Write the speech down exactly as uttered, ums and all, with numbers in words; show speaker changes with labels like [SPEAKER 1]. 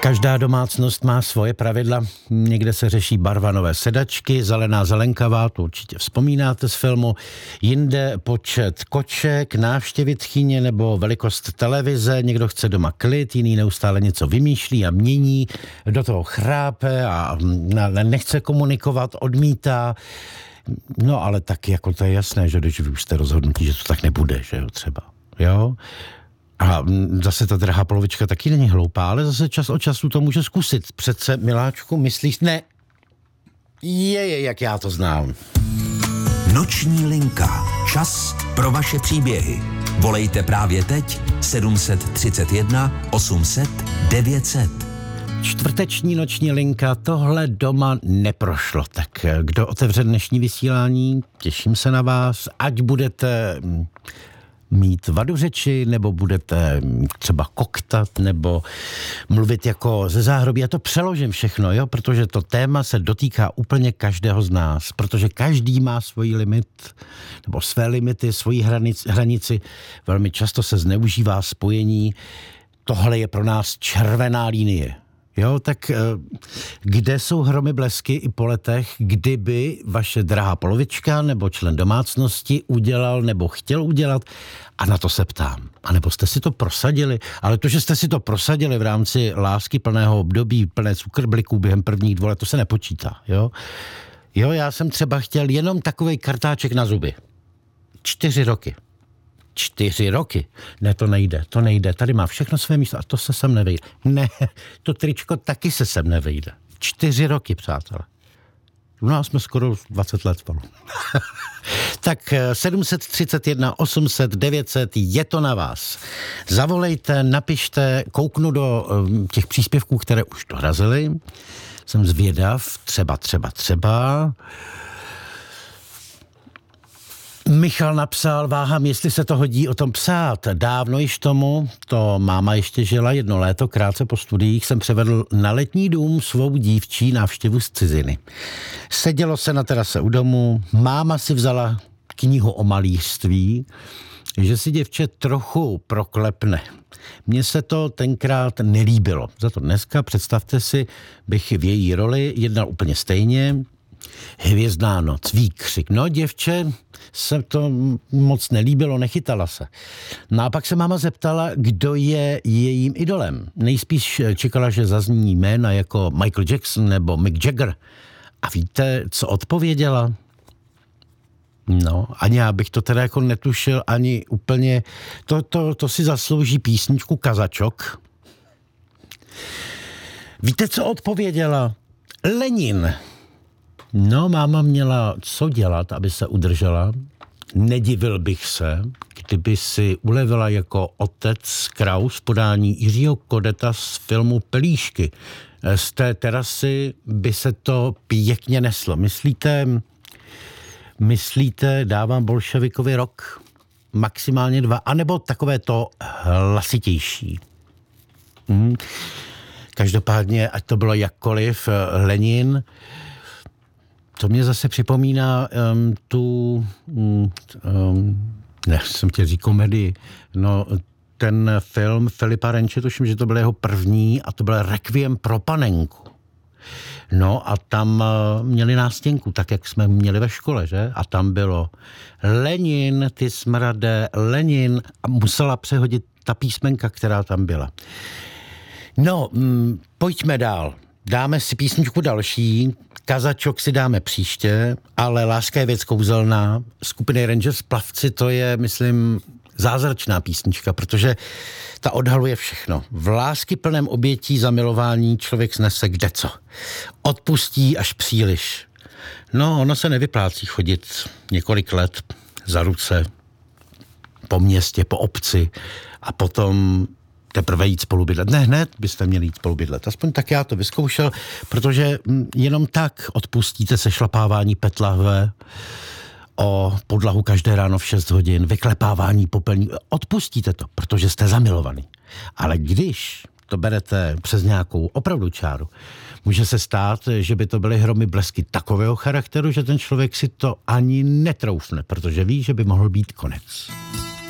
[SPEAKER 1] Každá domácnost má svoje pravidla. Někde se řeší barva nové sedačky, zelená zelenkavá, to určitě vzpomínáte z filmu. Jinde počet koček, návštěvy tchyně nebo velikost televize. Někdo chce doma klid, jiný neustále něco vymýšlí a mění. Do toho chrápe a nechce komunikovat, odmítá. No ale tak jako to je jasné, že když vy už jste rozhodnutí, že to tak nebude, že jo, třeba. Jo? A zase ta drahá polovička taky není hloupá, ale zase čas od času to může zkusit. Přece, miláčku, myslíš, ne, je, je, jak já to znám.
[SPEAKER 2] Noční linka. Čas pro vaše příběhy. Volejte právě teď sedm set třicet jedna osm set devět set.
[SPEAKER 1] Čtvrteční noční linka, tohle doma neprošlo. Tak kdo otevře dnešní vysílání, těším se na vás, ať budete mít vadu řeči, nebo budete třeba koktat, nebo mluvit jako ze záhrobí. Já to přeložím všechno, jo, protože to téma se dotýká úplně každého z nás, protože každý má svůj limit, nebo své limity, svoji hranici, hranici. Velmi často se zneužívá spojení. Tohle je pro nás červená linie. Jo, tak kde jsou hromy blesky i po letech, kdyby vaše drahá polovička nebo člen domácnosti udělal nebo chtěl udělat? A na to se ptám. A nebo jste si to prosadili? Ale to, že jste si to prosadili v rámci lásky plného období, plné cukrblíků během prvních dvou let, to se nepočítá. Jo, jo, já jsem třeba chtěl jenom takovej kartáček na zuby. Čtyři roky. Čtyři roky. Ne, to nejde, to nejde. Tady má všechno své místo a to se sem nevejde. Ne, to tričko taky se sem nevejde. Čtyři roky, přátelé. U nás jsme skoro dvacet let spolu. Tak sedm set třicet jedna osm set devět set, je to na vás. Zavolejte, napište, kouknu do těch příspěvků, které už dorazily. Jsem zvědav, třeba, třeba, třeba... Michal napsal, váhám, jestli se to hodí o tom psát. Dávno již tomu, to máma ještě žila jedno léto, krátce po studiích, jsem převedl na letní dům svou dívčí návštěvu z ciziny. Sedělo se na terase u domu, máma si vzala knihu o malířství, že si děvče trochu proklepne. Mně se to tenkrát nelíbilo. Za to dneska, představte si, bych v její roli jednal úplně stejně. Hvězdná noc, výkřik. No, děvče se to moc nelíbilo, nechytala se. No a pak se máma zeptala, kdo je jejím idolem. Nejspíš čekala, že zazní jména jako Michael Jackson nebo Mick Jagger. A víte, co odpověděla? No, ani já bych to teda jako netušil, ani úplně... To, to, to si zaslouží písničku Kazačok. Víte, co odpověděla? Lenin. No, máma měla co dělat, aby se udržela. Nedivil bych se, kdyby si ulevila jako otec Kraus podání Jiřího Kodeta z filmu Pelíšky. Z té terasy by se to pěkně neslo. Myslíte, myslíte, dávám bolševikovi rok, maximálně dva, anebo takové to hlasitější. Hmm. Každopádně, ať to bylo jakkoliv, Lenin... To mě zase připomíná um, tu, um, ne, jsem chtěl říct komedii, no ten film Filipa Renče, tuším, že to byl jeho první a to byl Requiem pro panenku. No a tam uh, měli nástěnku, tak jak jsme měli ve škole, že? A tam bylo Lenin, ty smrade, Lenin a musela přehodit ta písmenka, která tam byla. No, um, pojďme dál. Dáme si písničku další, Kazačok si dáme příště, ale Láska je věc kouzelná. Skupiny Rangers Plavci, to je, myslím, zázračná písnička, protože ta odhaluje všechno. V lásky plném obětí zamilování člověk snese kdeco. Odpustí až příliš. No, ono se nevyplácí chodit několik let za ruce po městě, po obci a potom... teprve jít spolu bydlet. Ne, hned byste měli jít spolu bydlet. Aspoň tak já to vyzkoušel, protože jenom tak odpustíte se šlapávání petlahve o podlahu každé ráno v šest hodin, vyklepávání popelní. Odpustíte to, protože jste zamilovaný. Ale když to berete přes nějakou opravdu čáru, může se stát, že by to byly hromy blesky takového charakteru, že ten člověk si to ani netroufne, protože ví, že by mohl být konec.